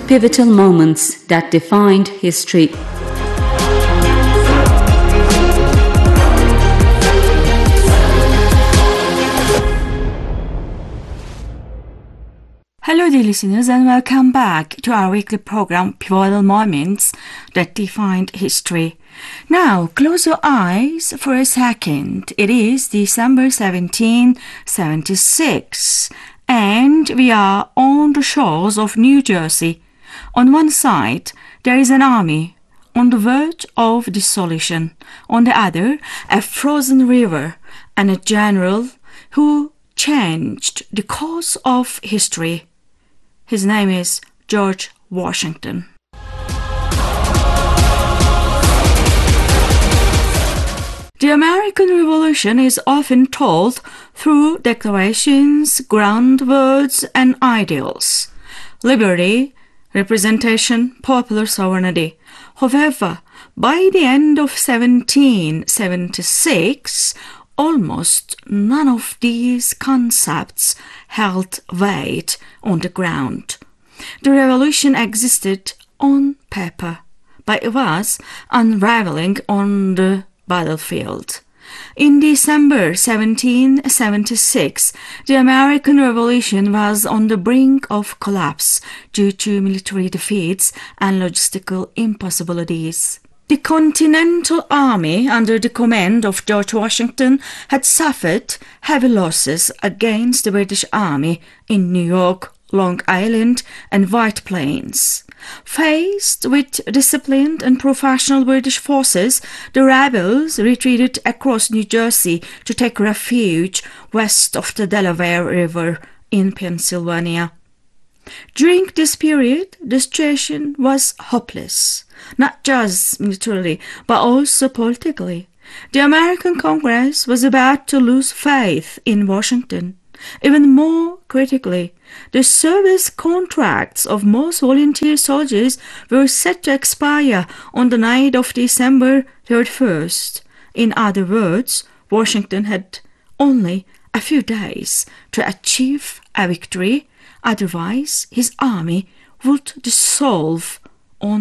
Pivotal moments that defined history. Hello dear listeners and welcome back to our weekly program Pivotal Moments that Defined History. Now close your eyes for a second. It is December 1776 and we are on the shores of New Jersey. On one side there is an army on the verge of dissolution. On the other, a frozen river and a general who changed the course of history. His name is George Washington. The American Revolution is often told through declarations, grand words, and ideals. Liberty, representation, popular sovereignty. However, by the end of 1776, almost none of these concepts held weight on the ground. The revolution existed on paper, but it was unraveling on the battlefield. In December 1776, the American Revolution was on the brink of collapse due to military defeats and logistical impossibilities. The Continental Army, under the command of George Washington, had suffered heavy losses against the British Army in New York, Long Island, and White Plains. Faced with disciplined and professional British forces, the rebels retreated across New Jersey to take refuge west of the Delaware River in Pennsylvania. During this period, the situation was hopeless, not just militarily, but also politically. The American Congress was about to lose faith in Washington. Even more critically, the service contracts of most volunteer soldiers were set to expire on the night of December 31st. In other words, Washington had only a few days to achieve a victory. Otherwise, his army would dissolve